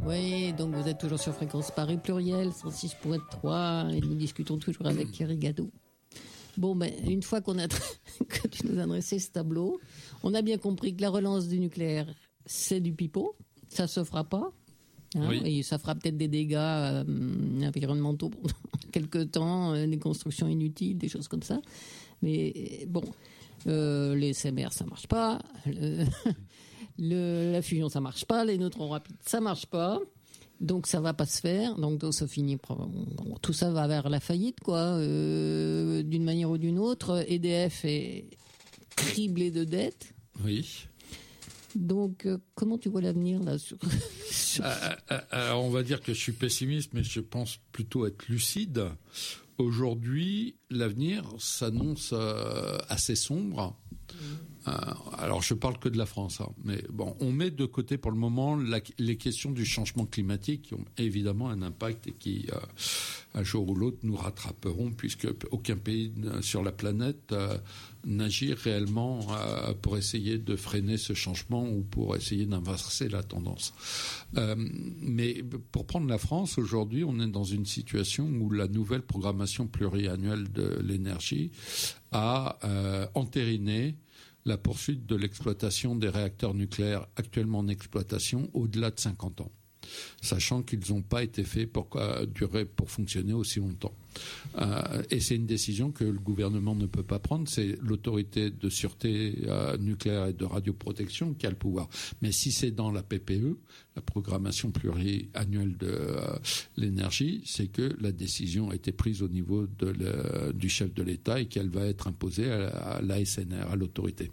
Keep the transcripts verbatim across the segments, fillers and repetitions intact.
Oui, donc vous êtes toujours sur Fréquence Paris Pluriel, cent six point trois, et nous discutons toujours avec Thierry Gadot. Bon, ben, une fois qu'on a que tu nous as dressé ce tableau, on a bien compris que la relance du nucléaire, c'est du pipeau, ça se fera pas. Hein, oui. Et ça fera peut-être des dégâts euh, environnementaux pendant quelques temps, euh, des constructions inutiles, des choses comme ça. Mais bon, euh, les S M R, ça marche pas. Le, le, la fusion, ça marche pas. Les neutrons rapides, ça marche pas. Donc ça va pas se faire. Donc, donc ça finit. Bon, tout ça va vers la faillite, quoi, euh, d'une manière ou d'une autre. E D F est criblé de dettes. Oui. Donc, euh, comment tu vois l'avenir là sur, sur... Euh, euh, On va dire que je suis pessimiste, mais je pense plutôt être lucide. Aujourd'hui, l'avenir s'annonce euh, assez sombre. Euh, alors, je parle que de la France, hein, mais bon, on met de côté pour le moment la, les questions du changement climatique qui ont évidemment un impact et qui, euh, un jour ou l'autre, nous rattraperont, puisque aucun pays sur la planète euh, n'agit réellement euh, pour essayer de freiner ce changement ou pour essayer d'inverser la tendance. Euh, mais pour prendre la France, aujourd'hui, on est dans une situation où la nouvelle programmation pluriannuelle de l'énergie a euh, entériné la poursuite de l'exploitation des réacteurs nucléaires actuellement en exploitation au-delà de cinquante ans, sachant qu'ils n'ont pas été faits pour euh, durer, pour fonctionner aussi longtemps. Euh, et c'est une décision que le gouvernement ne peut pas prendre. C'est l'autorité de sûreté euh, nucléaire et de radioprotection qui a le pouvoir. Mais si c'est dans la P P E, la programmation pluriannuelle de euh, l'énergie, c'est que la décision a été prise au niveau de le, du chef de l'État et qu'elle va être imposée à, à l'A S N R, à l'autorité.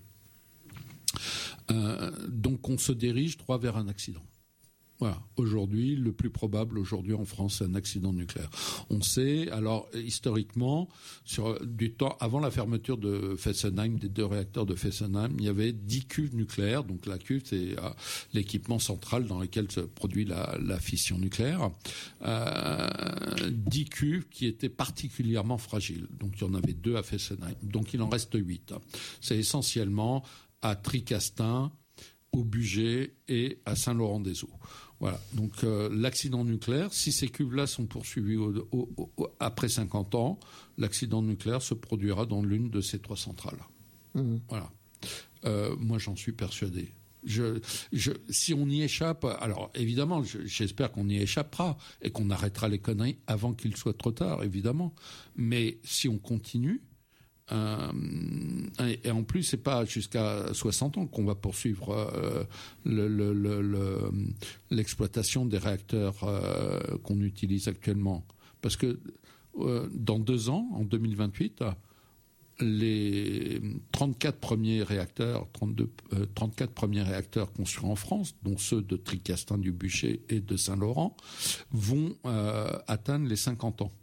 Euh, donc on se dirige droit vers un accident. Voilà. Aujourd'hui, le plus probable aujourd'hui en France, c'est un accident nucléaire. On sait, alors historiquement, sur du temps avant la fermeture de Fessenheim, des deux réacteurs de Fessenheim, il y avait dix cuves nucléaires. Donc la cuve, c'est euh, l'équipement central dans lequel se produit la, la fission nucléaire. Euh, dix cuves qui étaient particulièrement fragiles. Donc il y en avait deux à Fessenheim. Donc il en reste huit. C'est essentiellement à Tricastin, au Bugey et à Saint-Laurent-des-Eaux. Voilà. Donc euh, l'accident nucléaire, si ces cuves-là sont poursuivies au, au, au, après cinquante ans, l'accident nucléaire se produira dans l'une de ces trois centrales. Mmh. Voilà. Euh, moi, j'en suis persuadé. Je, je, si on y échappe, alors évidemment, je, j'espère qu'on y échappera et qu'on arrêtera les conneries avant qu'il soit trop tard, évidemment. Mais si on continue, Euh, et en plus, c'est pas jusqu'à soixante ans qu'on va poursuivre euh, le, le, le, le, l'exploitation des réacteurs euh, qu'on utilise actuellement. Parce que euh, dans deux ans, en deux mille vingt-huit, les trente-quatre premiers réacteurs, trente-deux, euh, trente-quatre premiers réacteurs construits en France, dont ceux de Tricastin, du Bugey et de Saint-Laurent, vont euh, atteindre les cinquante ans.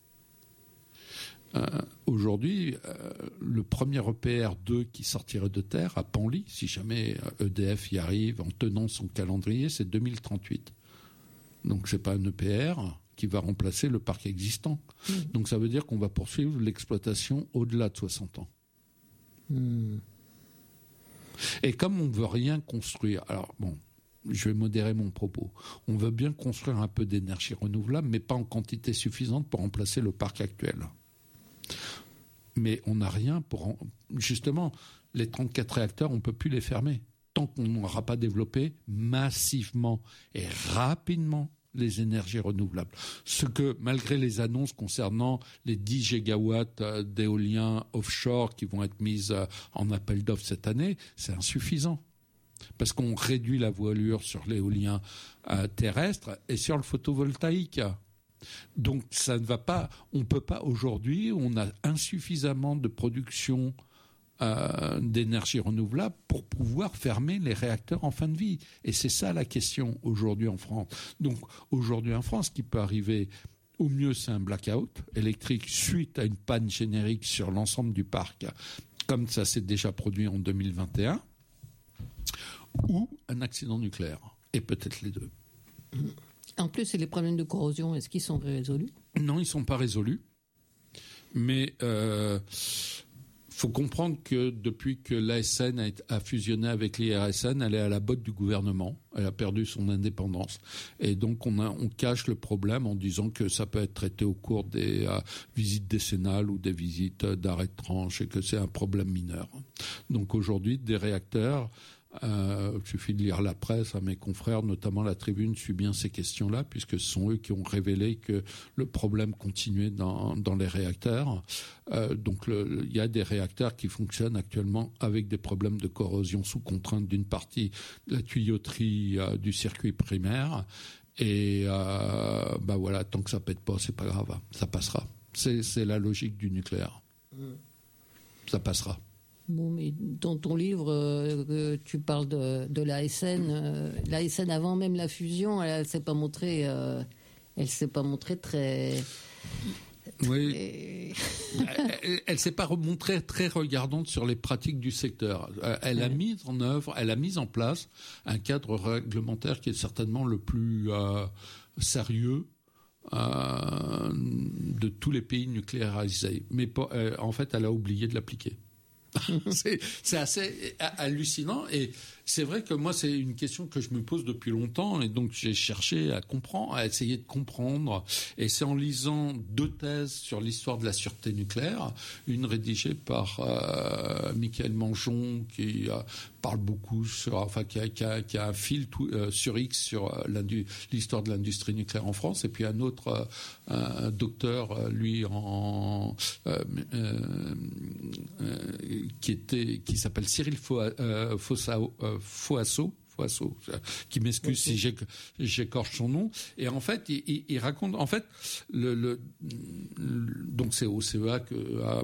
Euh, aujourd'hui, euh, le premier E P R deux qui sortirait de terre à Penly, si jamais E D F y arrive en tenant son calendrier, c'est deux mille trente-huit. Donc c'est pas un E P R qui va remplacer le parc existant. Mmh. Donc ça veut dire qu'on va poursuivre l'exploitation au-delà de soixante ans. Mmh. Et comme on ne veut rien construire, alors bon, je vais modérer mon propos. On veut bien construire un peu d'énergie renouvelable, mais pas en quantité suffisante pour remplacer le parc actuel. Mais on n'a rien pour... Justement, les trente-quatre réacteurs, on ne peut plus les fermer tant qu'on n'aura pas développé massivement et rapidement les énergies renouvelables. Ce que, malgré les annonces concernant les dix gigawatts d'éoliens offshore qui vont être mises en appel d'offres cette année, c'est insuffisant. Parce qu'on réduit la voilure sur l'éolien terrestre et sur le photovoltaïque. Donc ça ne va pas, on ne peut pas aujourd'hui, on a insuffisamment de production euh, d'énergie renouvelable pour pouvoir fermer les réacteurs en fin de vie. Et c'est ça la question aujourd'hui en France. Donc aujourd'hui en France, ce qui peut arriver, au mieux c'est un blackout électrique suite à une panne générique sur l'ensemble du parc, comme ça s'est déjà produit en deux mille vingt et un, ou un accident nucléaire, et peut-être les deux. En plus, c'est les problèmes de corrosion. Est-ce qu'ils sont résolus ? Non, ils ne sont pas résolus. Mais euh, faut comprendre que depuis que l'A S N a, été, a fusionné avec l'I R S N, elle est à la botte du gouvernement. Elle a perdu son indépendance. Et donc, on, a, on cache le problème en disant que ça peut être traité au cours des euh, visites décennales ou des visites d'arrêt de tranche et que c'est un problème mineur. Donc, aujourd'hui, des réacteurs... Euh, il suffit de lire la presse, à mes confrères, notamment la Tribune, suit bien ces questions-là, puisque ce sont eux qui ont révélé que le problème continuait dans, dans les réacteurs. Euh, donc il y a des réacteurs qui fonctionnent actuellement avec des problèmes de corrosion sous contrainte d'une partie de la tuyauterie euh, du circuit primaire. Et euh, bah voilà, tant que ça pète pas, c'est pas grave, ça passera. C'est, c'est la logique du nucléaire. Ça passera. Bon, mais dans ton livre, euh, tu parles de, de l'A S N. Euh, L'A S N, avant même la fusion, elle ne s'est pas montrée, euh, elle s'est pas montrée très... Oui. Elle ne s'est pas montrée très regardante sur les pratiques du secteur. Elle a mis en œuvre, elle a mis en place un cadre réglementaire qui est certainement le plus euh, sérieux euh, de tous les pays nucléarisés. Mais pas, euh, en fait, elle a oublié de l'appliquer. c'est, c'est assez hallucinant et c'est vrai que moi c'est une question que je me pose depuis longtemps et donc j'ai cherché à comprendre, à essayer de comprendre et c'est en lisant deux thèses sur l'histoire de la sûreté nucléaire, une rédigée par euh, Michael Manchon qui euh, parle beaucoup sur, enfin qui a, qui a, qui a un fil tout, euh, sur X sur euh, l'histoire de l'industrie nucléaire en France et puis un autre euh, un docteur lui en euh, euh, euh, qui était, qui s'appelle Cyril Foasso, Foasso, Foasso, qui m'excuse okay. si j'écorche son nom. Et en fait, il, il, il raconte, en fait, le, le, donc c'est au C E A que euh,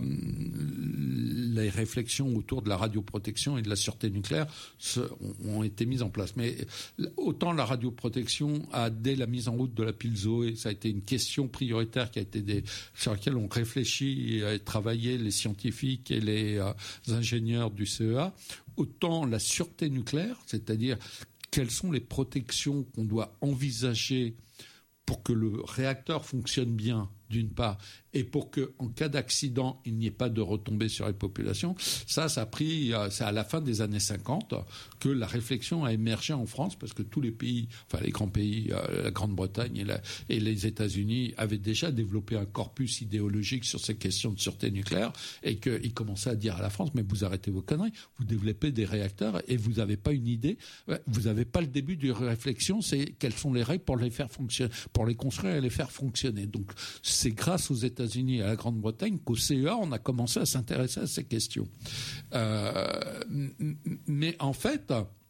les réflexions autour de la radioprotection et de la sûreté nucléaire se, ont, ont été mises en place. Mais autant la radioprotection a, dès la mise en route de la pile Zoé, ça a été une question prioritaire qui a été des, sur laquelle on réfléchit et travaillé les scientifiques et les euh, ingénieurs du C E A. Autant la sûreté nucléaire, c'est-à-dire quelles sont les protections qu'on doit envisager pour que le réacteur fonctionne bien, d'une part, et pour qu'en cas d'accident, il n'y ait pas de retombées sur les populations. Ça, ça a pris, c'est à la fin des années cinquante que la réflexion a émergé en France, parce que tous les pays, enfin les grands pays, la Grande-Bretagne et, la, et les États-Unis avaient déjà développé un corpus idéologique sur ces questions de sûreté nucléaire, et qu'ils commençaient à dire à la France, mais vous arrêtez vos conneries, vous développez des réacteurs et vous n'avez pas une idée, vous n'avez pas le début de réflexion, c'est quelles sont les règles pour les faire fonctionner, pour les construire et les faire fonctionner. Donc, c'est grâce aux États-Unis et à la Grande-Bretagne qu'au C E A, on a commencé à s'intéresser à ces questions. Euh, mais en fait,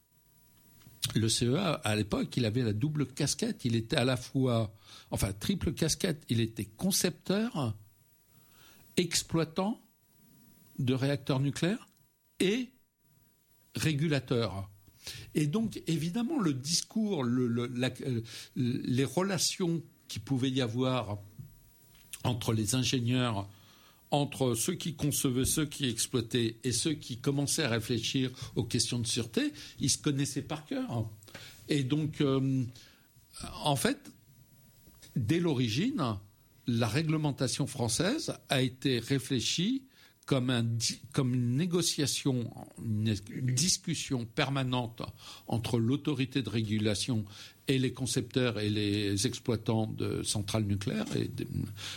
le C E A, à l'époque, il avait la double casquette. Il était à la fois, enfin, triple casquette. Il était concepteur, exploitant de réacteurs nucléaires et régulateur. Et donc, évidemment, le discours, le, le, la, les relations qu'il pouvait y avoir entre les ingénieurs, entre ceux qui concevaient, ceux qui exploitaient et ceux qui commençaient à réfléchir aux questions de sûreté, ils se connaissaient par cœur. Et donc, euh, en fait, dès l'origine, la réglementation française a été réfléchie comme, un, comme une négociation, une discussion permanente entre l'autorité de régulation et les concepteurs et les exploitants de centrales nucléaires et de,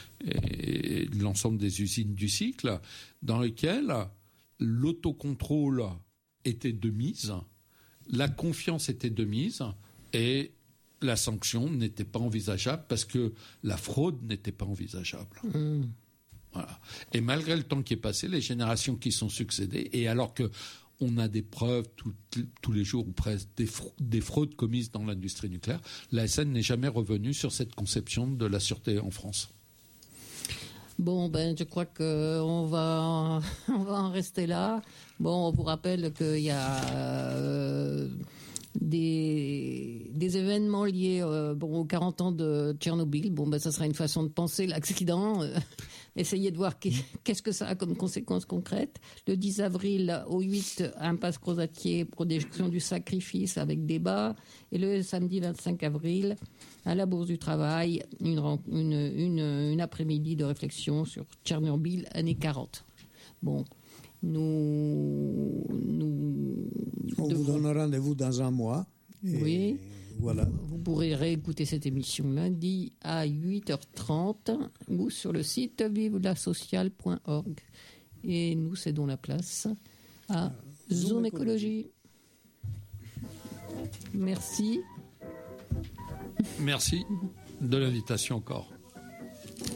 et de l'ensemble des usines du cycle, dans lesquelles l'autocontrôle était de mise, la confiance était de mise et la sanction n'était pas envisageable parce que la fraude n'était pas envisageable. Mmh. Voilà. Et malgré le temps qui est passé, les générations qui sont succédées, et alors que on a des preuves tout, tous les jours ou presque des, fraudes, des fraudes commises dans l'industrie nucléaire, l'A S N n'est jamais revenue sur cette conception de la sûreté en France. Bon, ben, je crois qu'on va, on va en rester là. Bon, on vous rappelle qu'il y a euh, des, des événements liés euh, bon, aux quarante ans de Tchernobyl. Bon, ben, ça sera une façon de penser l'accident. Euh, Essayez de voir qu'est-ce que ça a comme conséquences concrètes. Le dix avril au huit, impasse Crozatier, projection du sacrifice avec débat. Et le samedi vingt-cinq avril, à la Bourse du Travail, une, une, une, une après-midi de réflexion sur Tchernobyl, années quarante. Bon. Nous, nous On devons... vous donne rendez-vous dans un mois. Et Oui. Voilà. Vous pourrez réécouter cette émission lundi à huit heures trente ou sur le site vive la sociale point org. Et nous cédons la place à Zone, Zone Écologie. Merci. Merci de l'invitation encore.